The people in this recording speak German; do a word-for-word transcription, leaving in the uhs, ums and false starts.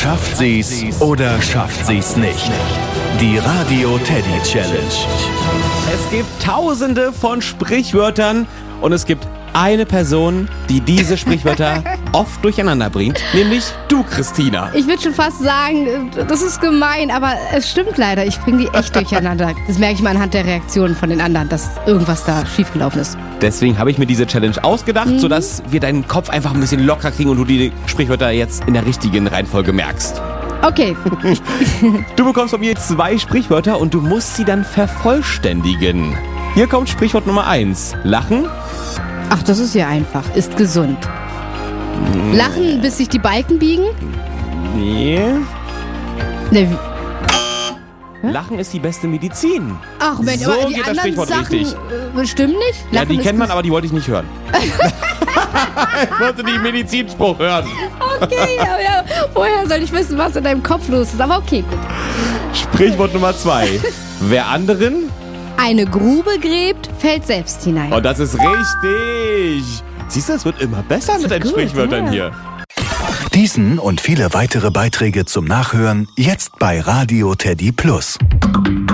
Schafft sie's oder schafft sie's nicht? Die Radio Teddy Challenge. Es gibt tausende von Sprichwörtern und es gibt eine Person, die diese Sprichwörter oft durcheinander bringt, nämlich du, Christina. Ich würde schon fast sagen, das ist gemein, aber es stimmt leider. Ich bringe die echt durcheinander. Das merke ich mal anhand der Reaktionen von den anderen, dass irgendwas da schiefgelaufen ist. Deswegen habe ich mir diese Challenge ausgedacht, Mhm. sodass wir deinen Kopf einfach ein bisschen locker kriegen und du die Sprichwörter jetzt in der richtigen Reihenfolge merkst. Okay. Du bekommst von mir zwei Sprichwörter und du musst sie dann vervollständigen. Hier kommt Sprichwort Nummer eins. Lachen. Ach, das ist ja einfach. Ist gesund. Lachen, bis sich die Balken biegen? Nee. Ne, wie- Lachen ist die beste Medizin. Ach Mensch, So aber die geht das anderen Sprichwort Sachen richtig. äh, stimmen nicht? Ja, Lachen die ist kennt man, ges- aber die wollte ich nicht hören. Ich wollte die Medizinspruch hören. Okay, aber ja, woher soll ich wissen, was in deinem Kopf los ist? Aber okay, gut. Sprichwort Nummer zwei. Wer anderen? Eine Grube gräbt, fällt selbst hinein. Und das ist richtig. Siehst du, es wird immer besser mit deinen gut, Sprichwörtern ja. hier. Diesen und viele weitere Beiträge zum Nachhören jetzt bei Radio Teddy Plus.